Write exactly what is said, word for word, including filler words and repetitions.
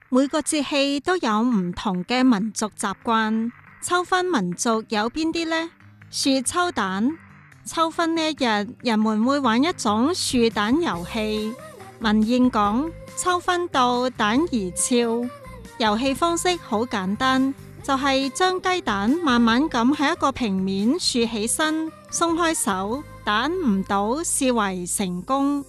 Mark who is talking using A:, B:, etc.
A: 每個節氣都有唔同嘅民族習慣。秋分民族有邊啲呢？豎秋蛋。秋分呢一日，人們會玩一種豎蛋遊戲。民諺講：秋分到，蛋兒俏。遊戲方式好簡單，就係將雞蛋慢慢咁喺一個平面豎起身，鬆開手，蛋唔倒視為成功。